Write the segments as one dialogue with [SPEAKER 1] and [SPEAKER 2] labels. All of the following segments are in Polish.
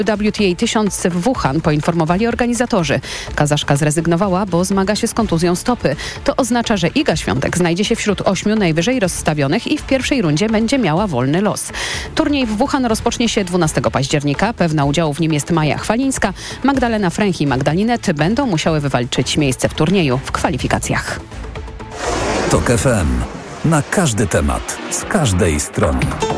[SPEAKER 1] WTA 1000 w Wuhan, poinformowali organizatorzy. Kazaszka zrezygnowała, bo zmaga się z kontuzją stopy. To oznacza, że Iga Świątek znajdzie się wśród 8 najwyżej rozstawionych i w pierwszej rundzie będzie miała wolny los. Turniej w Wuhan rozpocznie się 12 października. Pewna udziału w nim jest Maja Chwalińska. Magdalena Fręch i Magdalinet będą musiały wywalczyć miejsce w turnieju w kwalifikacjach.
[SPEAKER 2] TOK FM. Na każdy temat, z każdej strony.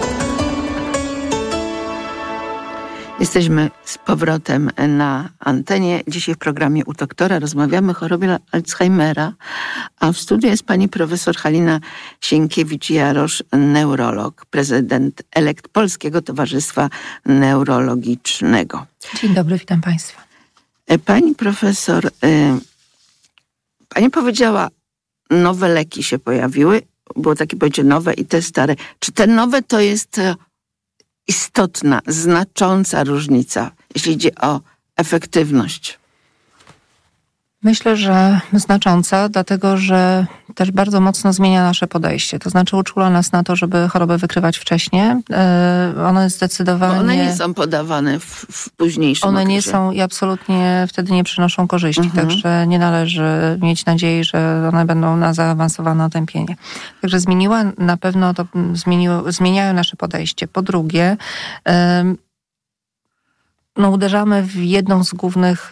[SPEAKER 3] Jesteśmy z powrotem na antenie. Dzisiaj w programie U Doktora rozmawiamy o chorobie Alzheimera, a w studiu jest pani profesor Halina Sienkiewicz-Jarosz, neurolog, prezydent elekt Polskiego Towarzystwa Neurologicznego.
[SPEAKER 4] Dzień dobry, witam państwa.
[SPEAKER 3] Pani profesor, pani powiedziała, nowe leki się pojawiły, było takie pojęcie nowe i te stare. Czy te nowe to jest istotna, znacząca różnica, jeśli idzie o efektywność?
[SPEAKER 4] Myślę, że znacząca, dlatego że też bardzo mocno zmienia nasze podejście. To znaczy uczula nas na to, żeby chorobę wykrywać wcześniej. One zdecydowanie...
[SPEAKER 3] Bo one nie są podawane w późniejszym
[SPEAKER 4] One
[SPEAKER 3] okresie.
[SPEAKER 4] nie są i absolutnie wtedy nie przynoszą korzyści. Także nie należy mieć nadziei, że one będą na zaawansowane otępienie. Także na pewno to zmieniają nasze podejście. Po drugie, uderzamy w jedną z głównych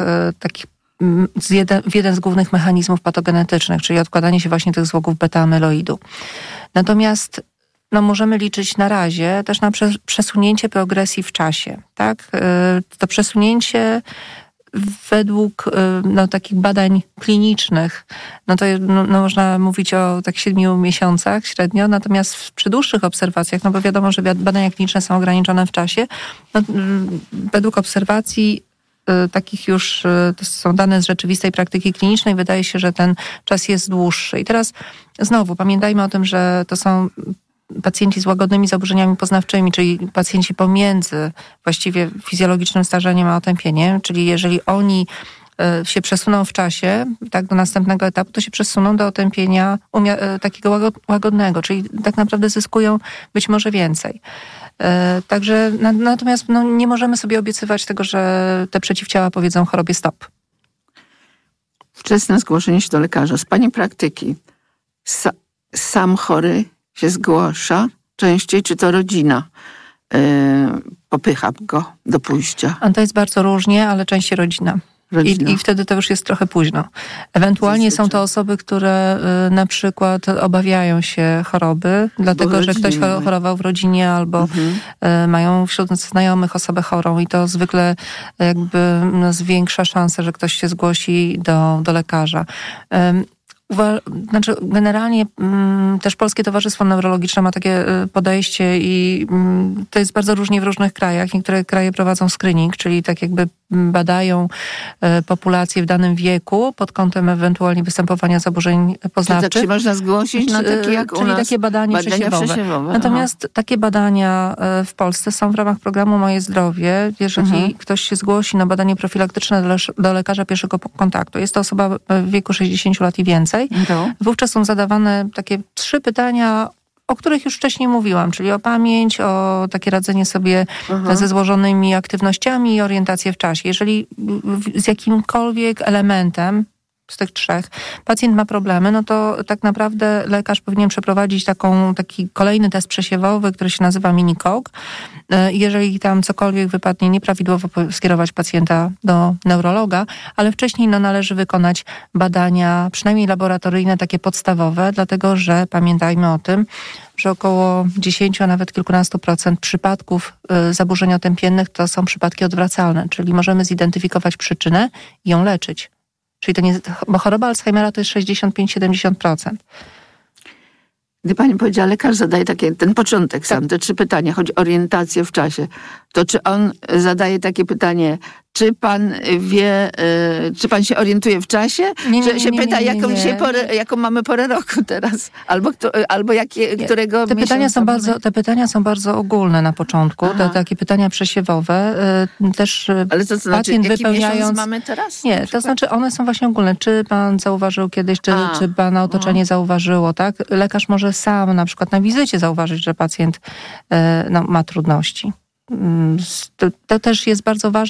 [SPEAKER 4] w jeden z głównych mechanizmów patogenetycznych, czyli odkładanie się właśnie tych złogów beta-amyloidu. Natomiast możemy liczyć na razie też na przesunięcie progresji w czasie. Tak? To przesunięcie według takich badań klinicznych, można mówić o 7 miesiącach średnio, natomiast przy dłuższych obserwacjach, bo wiadomo, że badania kliniczne są ograniczone w czasie, według obserwacji takich już, to są dane z rzeczywistej praktyki klinicznej, wydaje się, że ten czas jest dłuższy. I teraz znowu pamiętajmy o tym, że to są pacjenci z łagodnymi zaburzeniami poznawczymi, czyli pacjenci pomiędzy właściwie fizjologicznym starzeniem a otępieniem, czyli jeżeli oni się przesuną w czasie, tak, do następnego etapu, to się przesuną do otępienia takiego łagodnego, czyli tak naprawdę zyskują być może więcej. Także natomiast nie możemy sobie obiecywać tego, że te przeciwciała powiedzą chorobie stop.
[SPEAKER 3] Wczesne zgłoszenie się do lekarza. Z pani praktyki sam chory się zgłasza częściej, czy to rodzina popycha go do pójścia?
[SPEAKER 4] A to jest bardzo różnie, ale częściej rodzina. I wtedy to już jest trochę późno. Ewentualnie są to osoby, które na przykład obawiają się choroby, dlatego że ktoś chorował w rodzinie albo mają wśród znajomych osobę chorą i to zwykle jakby zwiększa szansę, że ktoś się zgłosi do lekarza. Generalnie też Polskie Towarzystwo Neurologiczne ma takie podejście i to jest bardzo różnie w różnych krajach. Niektóre kraje prowadzą screening, czyli tak jakby badają populację w danym wieku pod kątem ewentualnie występowania zaburzeń poznawczych.
[SPEAKER 3] Czy tak się można zgłosić na takie jak u nas?
[SPEAKER 4] Takie badania przesiewowe. Natomiast takie badania w Polsce są w ramach programu Moje Zdrowie. Jeżeli ktoś się zgłosi na badanie profilaktyczne do lekarza pierwszego kontaktu, jest to osoba w wieku 60 lat i więcej, wówczas są zadawane takie 3 pytania, o których już wcześniej mówiłam, czyli o pamięć, o takie radzenie sobie ze złożonymi aktywnościami i orientację w czasie. Jeżeli z jakimkolwiek elementem z tych 3 pacjent ma problemy, to tak naprawdę lekarz powinien przeprowadzić taki kolejny test przesiewowy, który się nazywa mini-COG. Jeżeli tam cokolwiek wypadnie nieprawidłowo, skierować pacjenta do neurologa, ale wcześniej należy wykonać badania, przynajmniej laboratoryjne, takie podstawowe, dlatego że pamiętajmy o tym, że około 10, a nawet kilkunastu procent przypadków zaburzeń otępiennych to są przypadki odwracalne, czyli możemy zidentyfikować przyczynę i ją leczyć. Czyli to nie, bo choroba Alzheimera to jest 65-70%.
[SPEAKER 3] Gdy pani powiedziała, lekarz zadaje ten początek sam, te 3 pytania, chodzi o orientację w czasie, to czy on zadaje takie pytanie, czy pan wie, czy pan się orientuje w czasie? Że się pyta, jaką mamy porę roku teraz? Albo którego miesiąca?
[SPEAKER 4] Te pytania są bardzo ogólne na początku, takie pytania przesiewowe. Też
[SPEAKER 3] ale co to znaczy, jaki miesiąc mamy teraz?
[SPEAKER 4] Nie, to znaczy one są właśnie ogólne. Czy pan zauważył kiedyś, czy pana otoczenie zauważyło, tak? Lekarz może sam na przykład na wizycie zauważyć, że pacjent ma trudności. To też jest bardzo ważne.